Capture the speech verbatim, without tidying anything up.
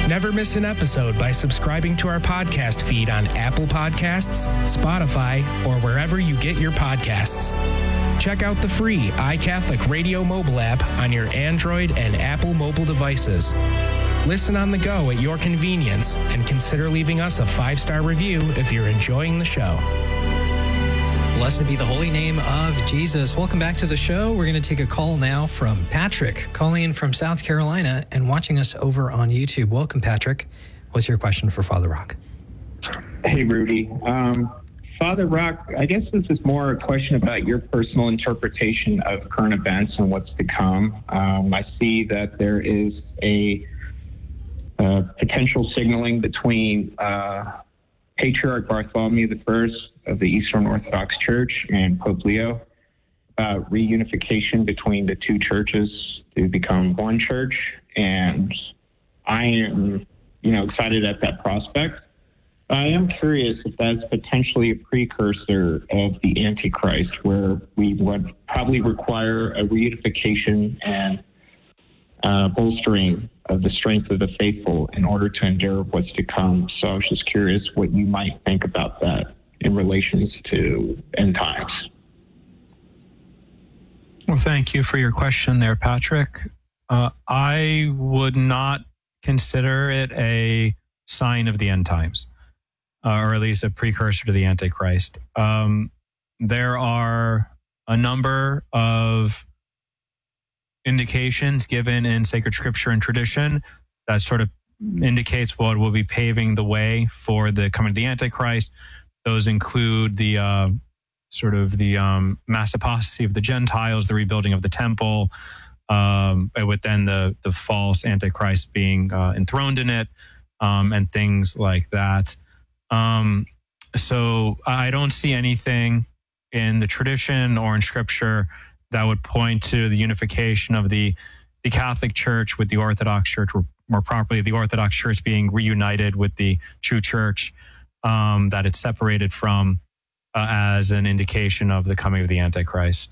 Never miss an episode by subscribing to our podcast feed on Apple Podcasts, Spotify, or wherever you get your podcasts. Check out the free iCatholic Radio mobile app on your Android and Apple mobile devices. Listen on the go at your convenience, and consider leaving us a five-star review if you're enjoying the show. Blessed be the holy name of Jesus. Welcome back to the show. We're going to take a call now from Patrick, calling in from South Carolina and watching us over on YouTube. Welcome, Patrick. What's your question for Father Rock? Hey, Rudy. Um, Father Rock, I guess this is more a question about your personal interpretation of current events and what's to come. Um, I see that there is a uh, potential signaling between uh, Patriarch Bartholomew the First of the Eastern Orthodox Church and Pope Leo, uh, reunification between the two churches to become one church. And I am, you know, excited at that prospect. I am curious if that's potentially a precursor of the Antichrist, where we would probably require a reunification and uh, bolstering of the strength of the faithful in order to endure what's to come. So I was just curious what you might think about that in relations to end times. Well, thank you for your question there, Patrick. Uh, I would not consider it a sign of the end times, uh, or at least a precursor to the Antichrist. Um, there are a number of indications given in sacred scripture and tradition that sort of indicates what will be paving the way for the coming of the Antichrist. Those include the uh, sort of the um, mass apostasy of the Gentiles, the rebuilding of the temple, um, with then the the false Antichrist being uh, enthroned in it, um, and things like that. Um, so I don't see anything in the tradition or in scripture that would point to the unification of the the Catholic Church with the Orthodox Church, or more properly, the Orthodox Church being reunited with the true Church, um, that it's separated from, uh, as an indication of the coming of the Antichrist.